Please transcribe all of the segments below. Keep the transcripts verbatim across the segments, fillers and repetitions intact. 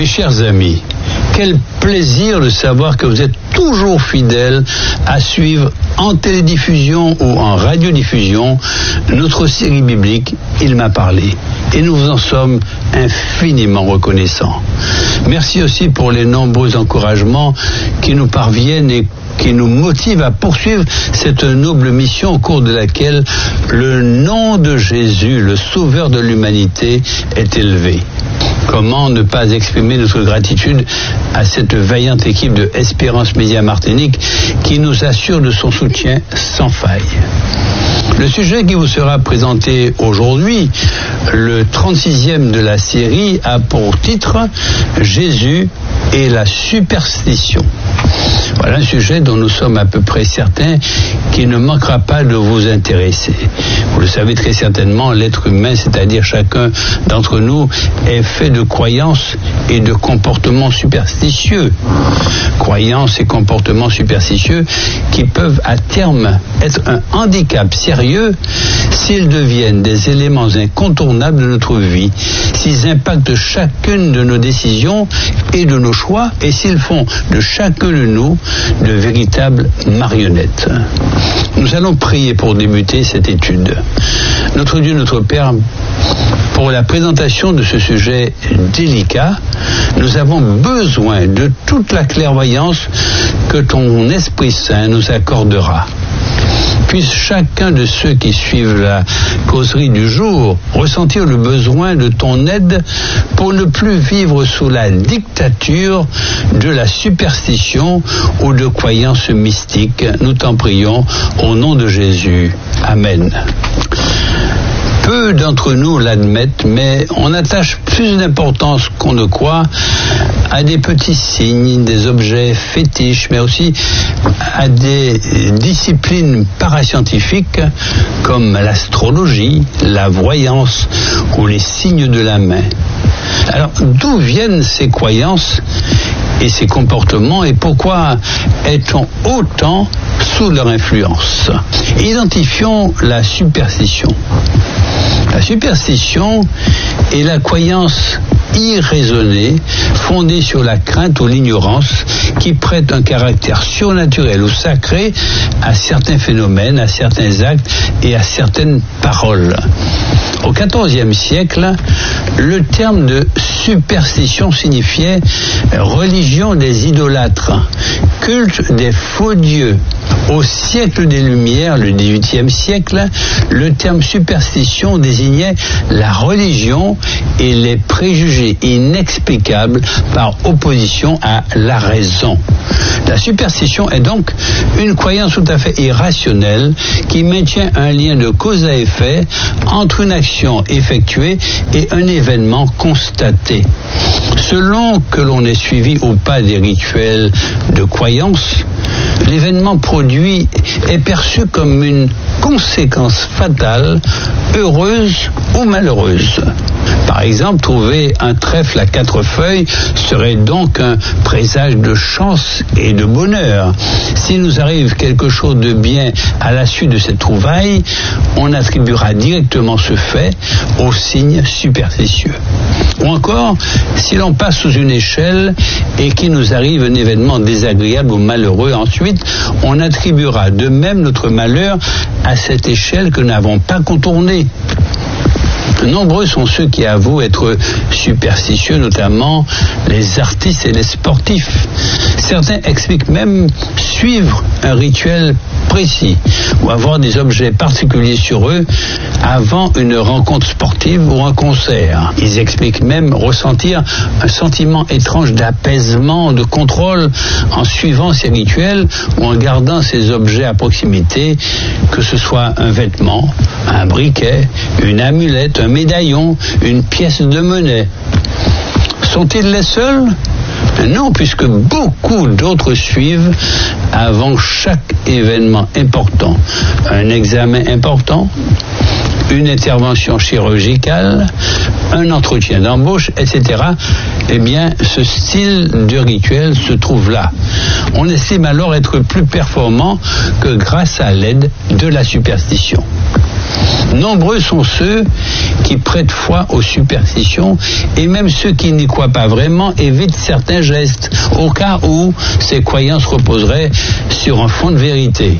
chers amis, quel plaisir de savoir que vous êtes toujours fidèles à suivre en télédiffusion ou en radiodiffusion notre série biblique « Il m'a parlé ». Et nous vous en sommes infiniment reconnaissants. Merci aussi pour les nombreux encouragements qui nous parviennent et qui nous motivent à poursuivre cette noble mission au cours de laquelle le nom de Jésus, le Sauveur de l'humanité, est élevé. Comment ne pas exprimer notre gratitude à cette vaillante équipe de Espérance Média Martinique qui nous assure de son soutien sans faille. Le sujet qui vous sera présenté aujourd'hui, le trente-sixième de la série, a pour titre « Jésus et la superstition ». Voilà un sujet dont nous sommes à peu près certains qu'il ne manquera pas de vous intéresser. Vous le savez très certainement, l'être humain, c'est-à-dire chacun d'entre nous, est fait de croyances et de comportements superstitieux. Croyances et comportements superstitieux qui peuvent à terme être un handicap sérieux s'ils deviennent des éléments incontournables de notre vie, s'ils impactent chacune de nos décisions et de nos choix, et s'ils font de chacun de nous de véritables marionnettes. Nous allons prier pour débuter cette étude. Notre Dieu, notre Père, pour la présentation de ce sujet délicat, nous avons besoin de toute la clairvoyance que ton Esprit Saint nous accordera. Puisse chacun de ceux qui suivent la causerie du jour ressentir le besoin de ton aide pour ne plus vivre sous la dictature de la superstition ou de croyances mystiques. Nous t'en prions au nom de Jésus. Amen. Peu d'entre nous l'admettent, mais on attache plus d'importance qu'on ne croit à des petits signes, des objets fétiches, mais aussi à des disciplines parascientifiques comme l'astrologie, la voyance ou les signes de la main. Alors, d'où viennent ces croyances et ces comportements et pourquoi est-on autant sous leur influence? Identifions la superstition. La superstition est la croyance irraisonnée, fondée sur la crainte ou l'ignorance, qui prête un caractère surnaturel ou sacré à certains phénomènes, à certains actes et à certaines paroles. Au quatorzième siècle, le terme de superstition signifiait religion des idolâtres, culte des faux dieux. Au siècle des Lumières, le dix-huitième siècle, le terme superstition désignait la religion et les préjugés inexplicables par opposition à la raison. La superstition est donc une croyance tout à fait irrationnelle qui maintient un lien de cause à effet entre une action effectuée et un événement constaté. Selon que l'on ait suivi ou pas des rituels de croyance, l'événement produit est perçu comme une conséquence fatale, heureuse ou malheureuse. Par exemple, trouver un trèfle à quatre feuilles serait donc un présage de chance et de bonheur. S'il nous arrive quelque chose de bien à la suite de cette trouvaille, on attribuera directement ce fait au signe superstitieux. Ou encore, si l'on passe sous une échelle et qu'il nous arrive un événement désagréable ou malheureux, ensuite, on attribuera de même notre malheur à cette échelle que nous n'avons pas contournée. Nombreux sont ceux qui avouent être superstitieux, notamment les artistes et les sportifs. Certains expliquent même suivre un rituel précis ou avoir des objets particuliers sur eux avant une rencontre sportive ou un concert. Ils expliquent même ressentir un sentiment étrange d'apaisement, de contrôle en suivant ces rituels ou en gardant ces objets à proximité, que ce soit un vêtement, un briquet, une amulette, un médaillon, une pièce de monnaie. Sont-ils les seuls ? Non, puisque beaucoup d'autres suivent avant chaque événement important, un examen important, une intervention chirurgicale, un entretien d'embauche, et cetera. Eh bien, ce style de rituel se trouve là. On estime alors être plus performant que grâce à l'aide de la superstition. Nombreux sont ceux qui prêtent foi aux superstitions et même ceux qui n'y croient pas vraiment évitent certains gestes au cas où ces croyances reposeraient sur un fond de vérité.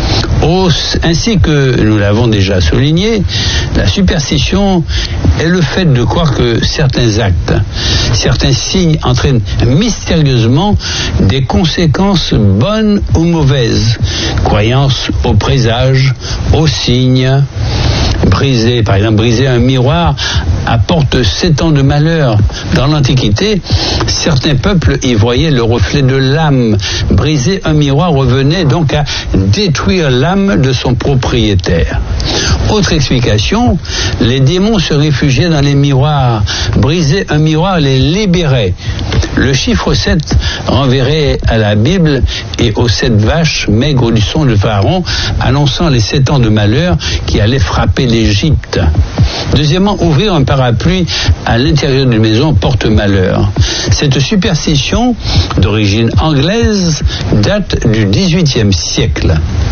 Ainsi que nous l'avons déjà souligné, la superstition est le fait de croire que certains actes, certains signes entraînent mystérieusement des conséquences bonnes ou mauvaises. Croyance aux présages, aux signes. Briser, par exemple, briser un miroir apporte sept ans de malheur. Dans l'Antiquité, certains peuples y voyaient le reflet de l'âme. Briser un miroir revenait donc à détruire l'âme de son propriétaire. Autre explication, les démons se réfugiaient dans les miroirs. Briser un miroir les libérait. Le chiffre sept renverrait à la Bible et aux sept vaches maigres du son de Pharaon, annonçant les sept ans de malheur qui allaient frapper l'Égypte. Deuxièmement, ouvrir un parapluie à l'intérieur d'une maison porte malheur. Cette superstition, d'origine anglaise, date du dix-huitième siècle.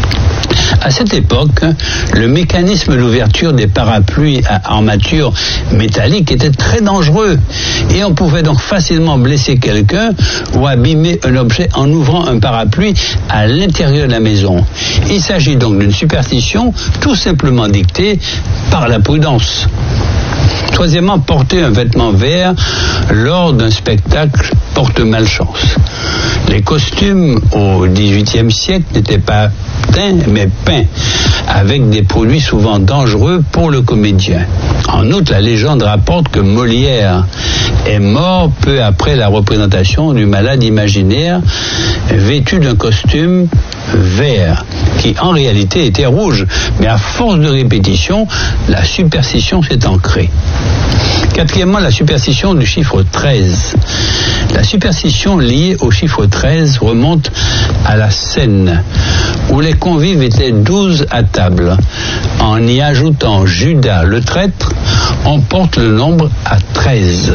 À cette époque, le mécanisme d'ouverture des parapluies à armature métallique était très dangereux et on pouvait donc facilement blesser quelqu'un ou abîmer un objet en ouvrant un parapluie à l'intérieur de la maison. Il s'agit donc d'une superstition tout simplement dictée par la prudence. Troisièmement, porter un vêtement vert lors d'un spectacle porte malchance. Les costumes au dix-huitième siècle n'étaient pas teints mais peints, avec des produits souvent dangereux pour le comédien. En outre, la légende rapporte que Molière est mort peu après la représentation du malade imaginaire vêtu d'un costume vert, qui en réalité était rouge, mais à force de répétition, la superstition s'est ancrée. Quatrièmement, la superstition du chiffre treize. La superstition liée au chiffre treize remonte à la scène où les convives étaient douze à table. En y ajoutant Judas le traître, on porte le nombre à treize.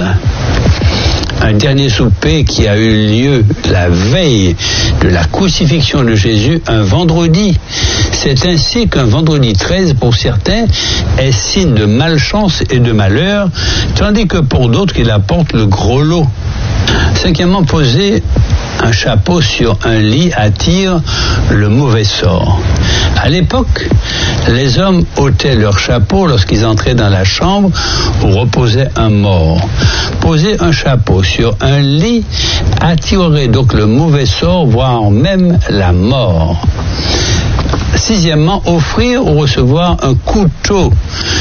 Un dernier souper qui a eu lieu la veille de la crucifixion de Jésus, un vendredi. C'est ainsi qu'un vendredi treize, pour certains, est signe de malchance et de malheur, tandis que pour d'autres, il apporte le gros lot. Cinquièmement, poser un chapeau sur un lit attire le mauvais sort. À l'époque, les hommes ôtaient leur chapeau lorsqu'ils entraient dans la chambre où reposait un mort. Poser un chapeau sur un lit attirerait donc le mauvais sort, voire même la mort. Sixièmement, offrir ou recevoir un couteau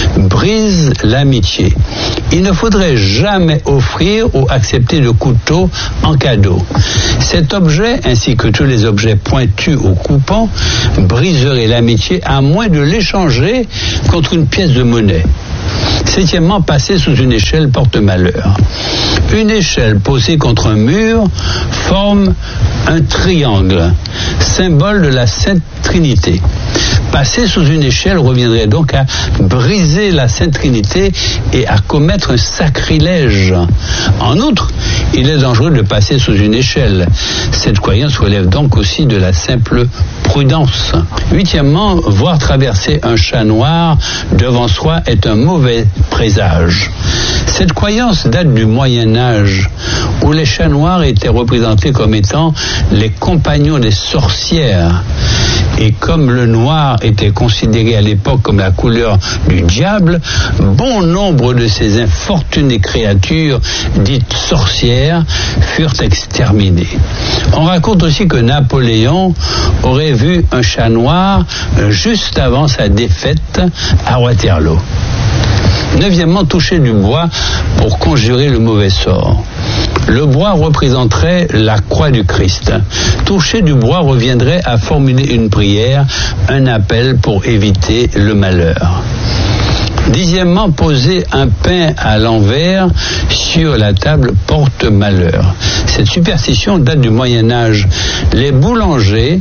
brise l'amitié. Il ne faudrait jamais offrir ou accepter de couteau en cadeau. Cet objet, ainsi que tous les objets pointus ou coupants, briserait l'amitié à moins de l'échanger contre une pièce de monnaie. Septièmement, passer sous une échelle porte malheur. Une échelle posée contre un mur forme un triangle, symbole de la Sainte Trinité. Passer sous une échelle reviendrait donc à briser la Sainte Trinité et à commettre un sacrilège. En outre, il est dangereux de passer sous une échelle. Cette croyance relève donc aussi de la simple prudence. Huitièmement, voir traverser un chat noir devant soi est un mauvais présage. Cette croyance date du Moyen-Âge, où les chats noirs étaient représentés comme étant les compagnons des sorcières. Et comme le noir était considéré à l'époque comme la couleur du diable, bon nombre de ces infortunées créatures dites sorcières furent exterminées. On raconte aussi que Napoléon aurait vu un chat noir juste avant sa défaite à Waterloo. Neuvièmement, toucher du bois pour conjurer le mauvais sort. Le bois représenterait la croix du Christ. Toucher du bois reviendrait à formuler une prière, un appel pour éviter le malheur. Dixièmement, poser un pain à l'envers sur la table porte malheur. Cette superstition date du Moyen-Âge. Les boulangers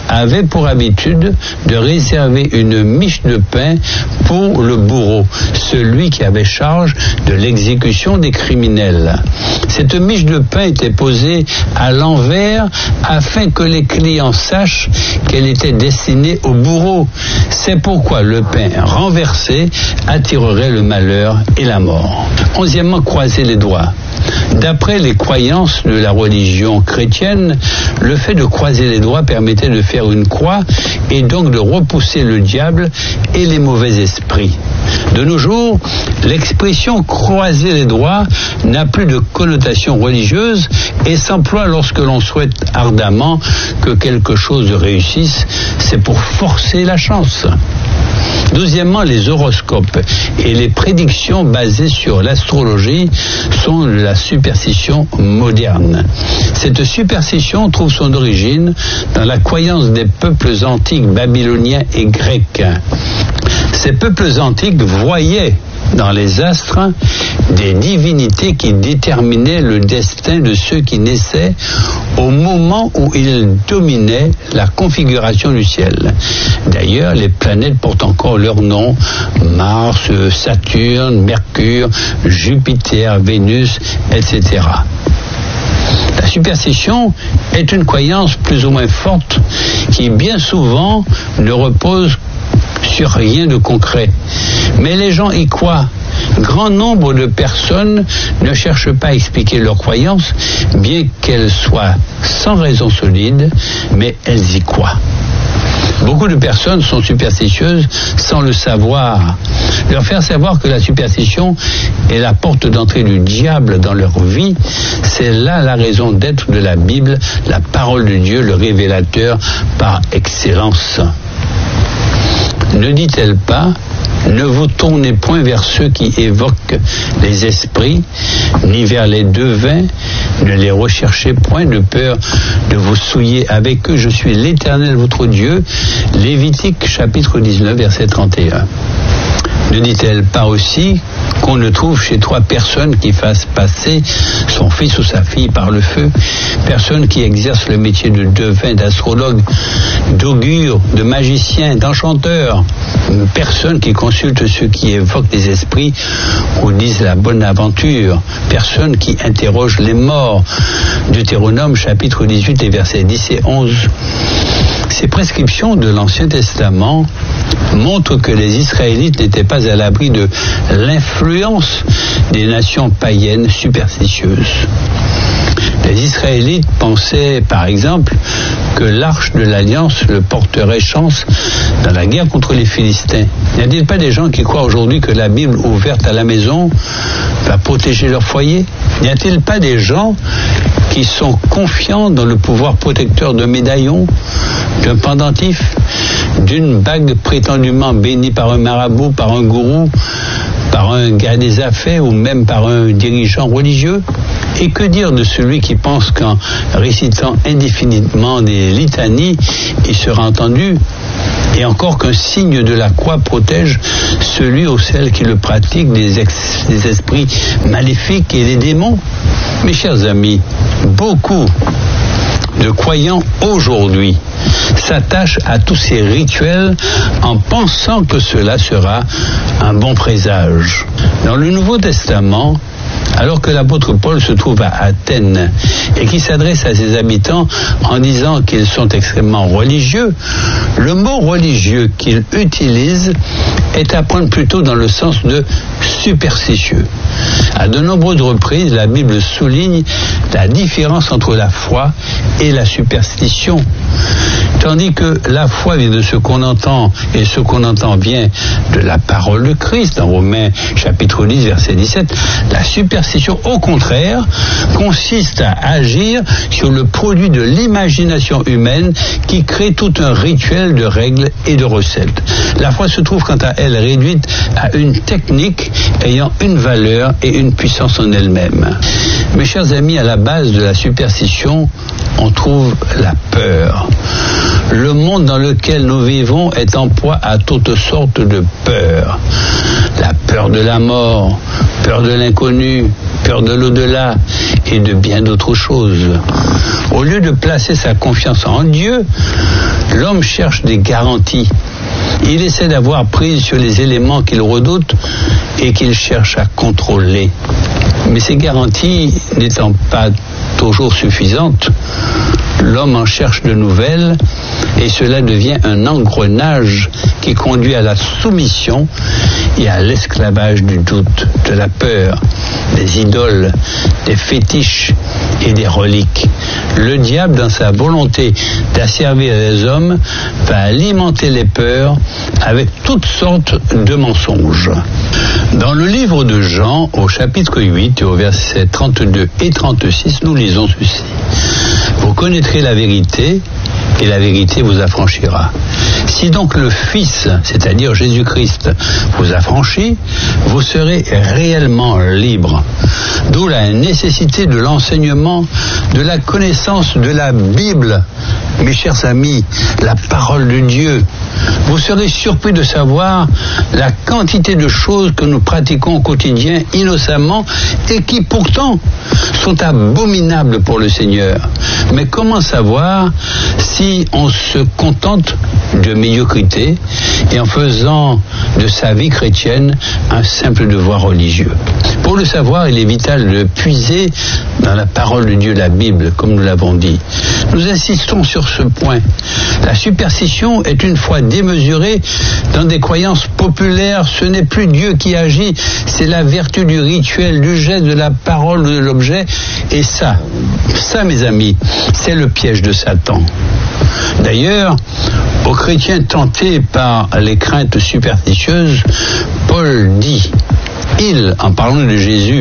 avait pour habitude de réserver une miche de pain pour le bourreau, celui qui avait charge de l'exécution des criminels. Cette miche de pain était posée à l'envers afin que les clients sachent qu'elle était destinée au bourreau. C'est pourquoi le pain renversé attirerait le malheur et la mort. Onzièmement, croiser les doigts. D'après les croyances de la religion chrétienne, le fait de croiser les doigts permettait de faire une croix et donc de repousser le diable et les mauvais esprits. De nos jours, l'expression croiser les doigts n'a plus de connotation religieuse et s'emploie lorsque l'on souhaite ardemment que quelque chose réussisse. C'est pour forcer la chance. Douzièmement, les horoscopes et les prédictions basées sur l'astrologie sont de la superstition moderne. Cette superstition trouve son origine dans la croyance des peuples antiques babyloniens et grecs. Ces peuples antiques voyaient dans les astres des divinités qui déterminaient le destin de ceux qui naissaient au moment où ils dominaient la configuration du ciel. D'ailleurs, les planètes portent encore leur nom: Mars, Saturne, Mercure, Jupiter, Vénus, et cetera. La superstition est une croyance plus ou moins forte qui bien souvent ne repose sur rien de concret. Mais les gens y croient. Grand nombre de personnes ne cherchent pas à expliquer leurs croyances, bien qu'elles soient sans raison solide, mais elles y croient. Beaucoup de personnes sont superstitieuses sans le savoir. Leur faire savoir que la superstition est la porte d'entrée du diable dans leur vie, c'est là la raison d'être de la Bible, la parole de Dieu, le révélateur par excellence. Ne dit-elle pas: ne vous tournez point vers ceux qui évoquent les esprits, ni vers les devins, ne les recherchez point de peur de vous souiller avec eux, je suis l'Éternel votre Dieu. Lévitique chapitre dix-neuf verset trente et un. Ne dit-elle pas aussi qu'on ne trouve chez toi personne qui fasse passer son fils ou sa fille par le feu, personne qui exerce le métier de devin, d'astrologue, d'augure, de magicien, d'enchanteur, personne qui consulte ceux qui évoquent les esprits ou disent la bonne aventure, personne qui interroge les morts. Deutéronome chapitre dix-huit et versets dix et onze. Ces prescriptions de l'Ancien Testament montrent que les Israélites n'étaient pas à l'abri de l'influence des nations païennes superstitieuses. Les Israélites pensaient, par exemple, que l'arche de l'Alliance le porterait chance dans la guerre contre les Philistins. N'y a-t-il pas des gens qui croient aujourd'hui que la Bible ouverte à la maison va protéger leur foyer? N'y a-t-il pas des gens qui sont confiants dans le pouvoir protecteur d'un médaillon, d'un pendentif, d'une bague prétendument bénie par un marabout, par un gourou, par un gars des affaires ou même par un dirigeant religieux? Et que dire de celui qui pense qu'en récitant indéfiniment des litanies, il sera entendu? Et encore qu'un signe de la croix protège celui ou celle qui le pratique des, ex- des esprits maléfiques et des démons? Mes chers amis, beaucoup de croyants aujourd'hui s'attachent à tous ces rituels en pensant que cela sera un bon présage. Dans le Nouveau Testament, alors que l'apôtre Paul se trouve à Athènes et qui s'adresse à ses habitants en disant qu'ils sont extrêmement religieux, le mot religieux qu'il utilise est à prendre plutôt dans le sens de superstitieux. À de nombreuses reprises, la Bible souligne la différence entre la foi et la superstition. Tandis que la foi vient de ce qu'on entend, et ce qu'on entend vient de la parole de Christ, dans Romains chapitre dix, verset dix-sept, la superstition, au contraire, consiste à agir sur le produit de l'imagination humaine qui crée tout un rituel de règles et de recettes. La foi se trouve quant à elle réduite à une technique ayant une valeur et une puissance en elle-même. Mes chers amis, à la base de la superstition, on trouve la peur. Le monde dans lequel nous vivons est en proie à toutes sortes de peurs. La peur de la mort, peur de l'inconnu, peur de l'au-delà et de bien d'autres choses. Au lieu de placer sa confiance en Dieu, l'homme cherche des garanties. Il essaie d'avoir prise sur les éléments qu'il redoute et qu'il cherche à contrôler. Mais ces garanties n'étant pas toujours suffisantes, l'homme en cherche de nouvelles et cela devient un engrenage qui conduit à la soumission et à l'esclavage du doute, de la peur, des idoles, des fétiches et des reliques. Le diable, dans sa volonté d'asservir les hommes, va alimenter les peurs avec toutes sortes de mensonges. Dans le livre de Jean, au chapitre huit et au verset trente-deux et trente-six, nous lisons ceci. Vous connaîtrez la vérité, et la vérité vous affranchira. Si donc le Fils, c'est-à-dire Jésus-Christ, vous affranchit, vous serez réellement libre. D'où la nécessité de l'enseignement, de la connaissance de la Bible. Mes chers amis, la parole de Dieu. Vous serez surpris de savoir la quantité de choses que nous pratiquons au quotidien innocemment et qui pourtant sont abominables pour le Seigneur. Mais comment savoir si on se contente de médiocrité et en faisant de sa vie chrétienne un simple devoir religieux? Pour le savoir, il est vital de puiser dans la parole de Dieu, la Bible, comme nous l'avons dit. Nous insistons sur ce point. La superstition est une foi démesurée dans des croyances populaires. Ce n'est plus Dieu qui agit, c'est la vertu du rituel, du geste, de la parole, de l'objet. Et ça, ça mes amis, c'est le piège de Satan. D'ailleurs, aux chrétiens tentés par les craintes superstitieuses, Paul dit, il, en parlant de Jésus,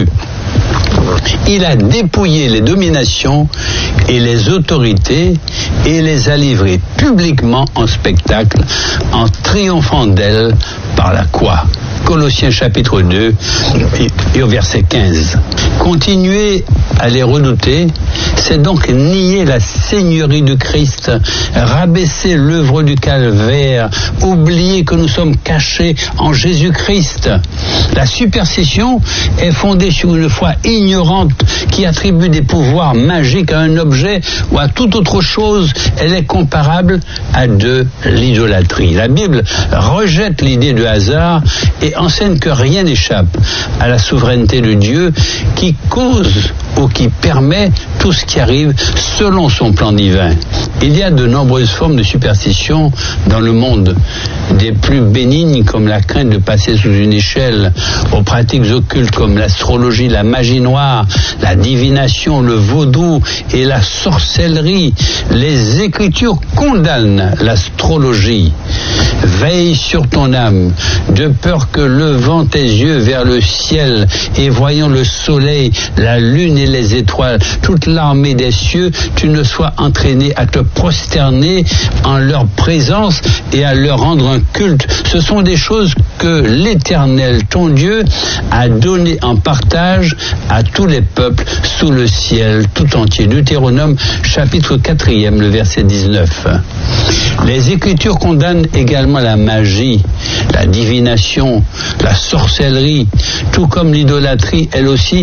il a dépouillé les dominations et les autorités et les a livrées publiquement en spectacle en triomphant d'elles par la croix. Colossiens chapitre deux et au verset quinze. Continuer à les redouter, c'est donc nier la seigneurie de Christ, rabaisser l'œuvre du calvaire, oublier que nous sommes cachés en Jésus-Christ. La superstition est fondée sur une foi ignorante qui attribue des pouvoirs magiques à un objet ou à toute autre chose. Elle est comparable à de l'idolâtrie. La Bible rejette l'idée de hasard et enseigne que rien n'échappe à la souveraineté de Dieu qui cause ou qui permet tout ce qui arrive selon son plan divin. Il y a de nombreuses formes de superstition dans le monde, des plus bénignes comme la crainte de passer sous une échelle, aux pratiques occultes comme l'astrologie, la magie noire, la divination, le vaudou et la sorcellerie. Les Écritures condamnent l'astrologie. Veille sur ton âme, de peur que, levant tes yeux vers le ciel et voyant le soleil, la lune et les étoiles, toute l'armée des cieux, tu ne sois entraîné à te prosterner en leur présence et à leur rendre un culte. Ce sont des choses que l'Éternel, ton Dieu, a données en partage à tous les peuples sous le ciel tout entier. Deutéronome chapitre quatrième, le verset dix-neuf. Les Écritures condamnent également la magie, la divination, la sorcellerie, tout comme l'idolâtrie, elle aussi